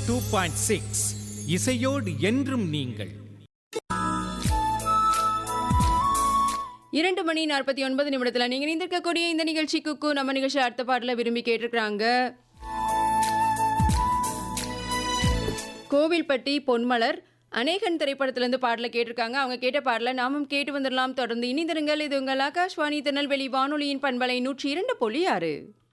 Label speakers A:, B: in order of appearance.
A: 102.6 இசையோடு என்றும் நீங்கள்.
B: 2:49 நீங்க இணைந்திருக்கக்கூடிய இந்த நிகழ்ச்சி குக்கு. நம்ம நிகழ்ச்சி அடுத்த பாடல விரும்பி கேட்டிருக்கிறாங்க. கோவில்பட்டி பொன்மலர் அநேகன் திரைப்படத்திலிருந்து பாடல கேட்டிருக்காங்க. அவங்க கேட்ட பாடல நாமும் கேட்டு வந்துடலாம். தொடர்ந்து இணைந்திருங்கள். இது உங்கள் ஆகாஷ்வாணி திருநெல்வேலி வானொலியின் பண்பலை 102.6.